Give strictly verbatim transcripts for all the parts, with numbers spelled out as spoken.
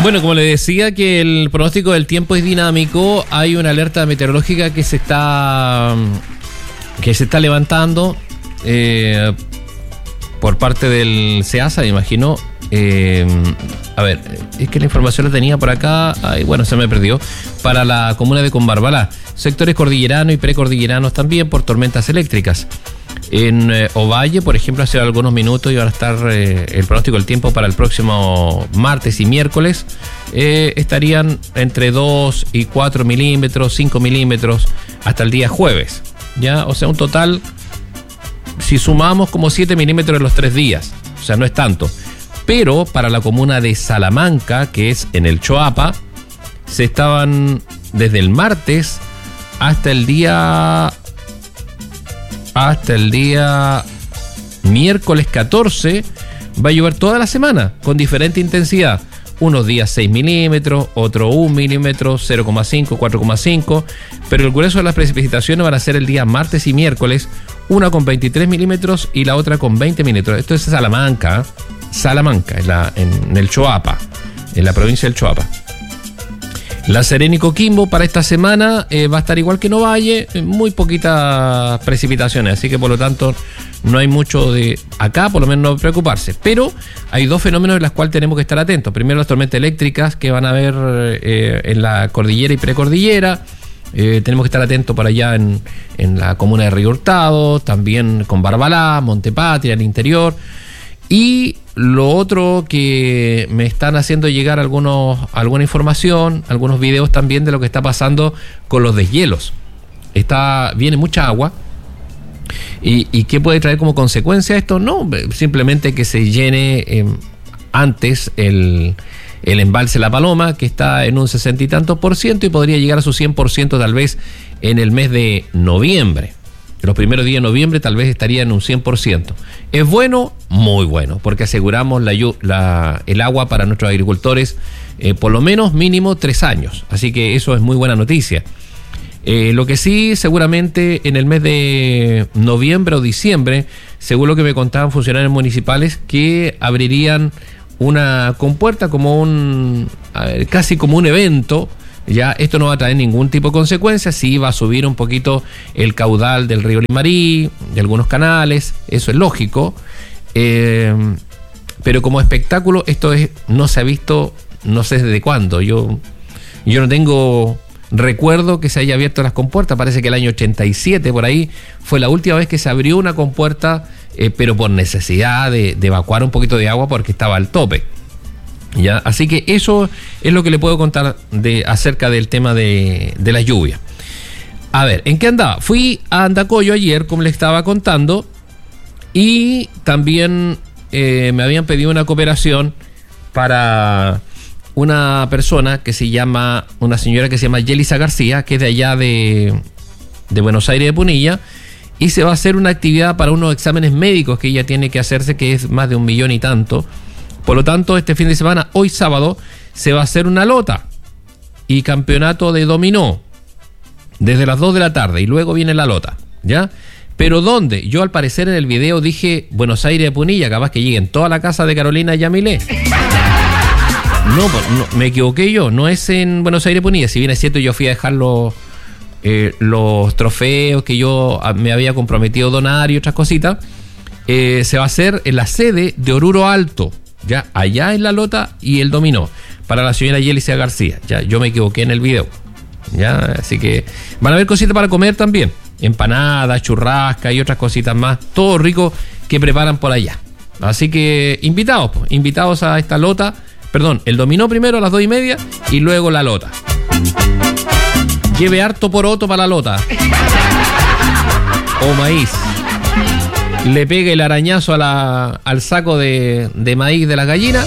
Bueno, como le decía que el pronóstico del tiempo es dinámico, hay una alerta meteorológica que se está que se está levantando eh, por parte del SEASA, me imagino. Eh, a ver, es que la información la tenía por acá, ay, bueno, se me perdió. Para la comuna de Combarbalá, sectores cordilleranos y precordilleranos también por tormentas eléctricas. En eh, Ovalle, por ejemplo, hace algunos minutos iban a estar eh, el pronóstico del tiempo para el próximo martes y miércoles. Eh, estarían entre dos y cuatro milímetros, cinco milímetros hasta el día jueves. ¿Ya? O sea, un total, si sumamos, como siete milímetros en los tres días. O sea, no es tanto. Pero para la comuna de Salamanca, que es en el Choapa, se estaban desde el martes hasta el día... hasta el día miércoles catorce, va a llover toda la semana con diferente intensidad. Unos días seis milímetros, otro un milímetro, cero coma cinco, cuatro coma cinco, pero el grueso de las precipitaciones van a ser el día martes y miércoles, una con veintitrés milímetros y la otra con veinte milímetros. Esto es Salamanca, Salamanca, en, la, en el Choapa, en la provincia del Choapa. La Serena y Coquimbo para esta semana eh, va a estar igual que en Ovalle, muy poquitas precipitaciones, así que por lo tanto no hay mucho de acá, por lo menos no preocuparse. Pero hay dos fenómenos en los cuales tenemos que estar atentos. Primero, las tormentas eléctricas que van a haber eh, en la cordillera y precordillera. Eh, tenemos que estar atentos para allá en, en la comuna de Río Hurtado, también con Barbalá, Montepatria, el interior. Y lo otro que me están haciendo llegar algunos, alguna información, algunos videos también de lo que está pasando con los deshielos. Está, viene mucha agua. ¿Y, y qué puede traer como consecuencia esto? No, simplemente que se llene eh, antes el, el embalse La Paloma, que está en un sesenta y tantos por ciento y podría llegar a su cien por ciento tal vez en el mes de noviembre. En los primeros días de noviembre tal vez estaría en un cien por ciento. ¿Es bueno? Muy bueno, porque aseguramos la, la, el agua para nuestros agricultores eh, por lo menos mínimo tres años. Así que eso es muy buena noticia. Eh, lo que sí, seguramente en el mes de noviembre o diciembre, según lo que me contaban funcionarios municipales, que abrirían una compuerta como un, eh, casi como un evento. Ya esto no va a traer ningún tipo de consecuencia. Sí va a subir un poquito el caudal del río Limarí, de algunos canales, eso es lógico, eh, pero como espectáculo esto es, no se ha visto, no sé desde cuándo. Yo, yo no tengo recuerdo que se haya abierto las compuertas. Parece que el año ochenta y siete por ahí fue la última vez que se abrió una compuerta, eh, pero por necesidad de, de evacuar un poquito de agua porque estaba al tope. ¿Ya? Así que eso es lo que le puedo contar de, acerca del tema de, de la lluvia. A ver, ¿en qué andaba? Fui a Andacollo ayer, como le estaba contando, y también eh, me habían pedido una cooperación para una persona que se llama, una señora que se llama Yelisa García, que es de allá de, de Buenos Aires de Punilla, y se va a hacer una actividad para unos exámenes médicos que ella tiene que hacerse, que es más de un millón y tanto. Por lo tanto, este fin de semana, hoy sábado, se va a hacer una lota y campeonato de dominó desde las dos de la tarde y luego viene la lota, ¿ya? Pero ¿dónde? Yo al parecer en el video dije Buenos Aires de Punilla, capaz que lleguen toda la casa de Carolina Yamilé. No, no, me equivoqué yo, no es en Buenos Aires de Punilla. Si bien es cierto, yo fui a dejar los, eh, los trofeos que yo me había comprometido a donar y otras cositas. Eh, se va a hacer en la sede de Oruro Alto. Ya, allá es la lota y el dominó para la señora Yelisa García. Ya, yo me equivoqué en el video. Ya, así que van a haber cositas para comer también. Empanadas, churrasca y otras cositas más. Todo rico que preparan por allá. Así que invitados, pues, invitados a esta lota. Perdón, el dominó primero a las dos y media y luego la lota. Lleve harto poroto para la lota. O maíz. Le pegue el arañazo a la, al saco de, de maíz de la gallina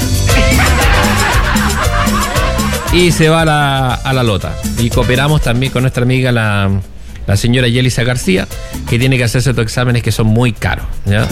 y se va a la, a la lota. Y cooperamos también con nuestra amiga la, la señora Yelisa García, que tiene que hacerse estos exámenes que son muy caros, ¿ya?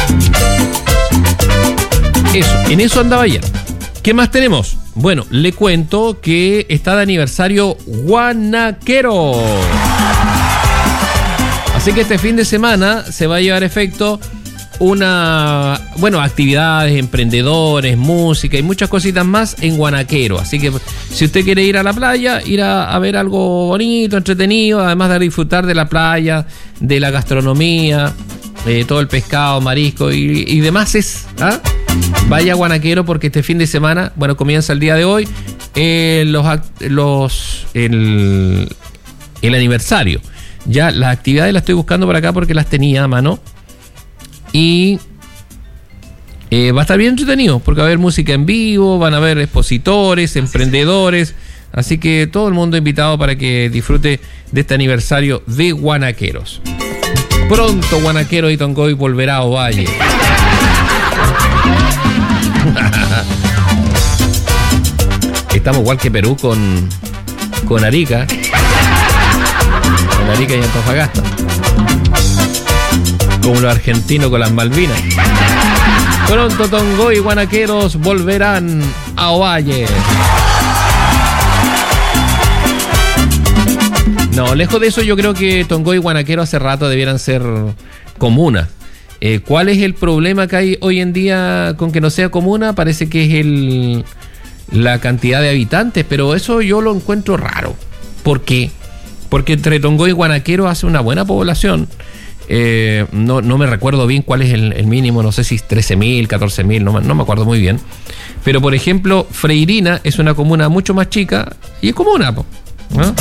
Eso, en eso andaba ayer. ¿Qué más tenemos? Bueno, le cuento que está de aniversario Guanaquero. Así que este fin de semana se va a llevar efecto una, bueno, actividades, emprendedores, música y muchas cositas más en Guanaquero. Así que si usted quiere ir a la playa, ir a, a ver algo bonito, entretenido, además de disfrutar de la playa, de la gastronomía, de todo el pescado, marisco y, y demás, es, ¿ah? Vaya a Guanaquero porque este fin de semana, bueno, comienza el día de hoy, eh, los, los el, el aniversario. Ya las actividades las estoy buscando por acá porque las tenía a mano. Y eh, va a estar bien entretenido porque va a haber música en vivo, van a haber expositores, emprendedores. Así que todo el mundo invitado para que disfrute de este aniversario de Guanaqueros. Pronto Guanaquero y Tongoy volverá a Ovalle. Estamos igual que Perú con, con Arica. Con Arica y Antofagasta. Como los argentinos con las Malvinas. Pronto Tongoy y Guanaqueros volverán a Ovalle. No, lejos de eso, yo creo que Tongoy y Guanaquero hace rato debieran ser comunas. Eh, ¿Cuál es el problema que hay hoy en día con que no sea comuna? Parece que es el, la cantidad de habitantes, pero eso yo lo encuentro raro. ¿Por qué? Porque entre Tongoy y Guanaquero hace una buena población. Eh, no, no me recuerdo bien cuál es el, el mínimo, no sé si es trece mil, catorce mil, no, no me acuerdo muy bien. Pero por ejemplo, Freirina es una comuna mucho más chica y es comuna, ¿no?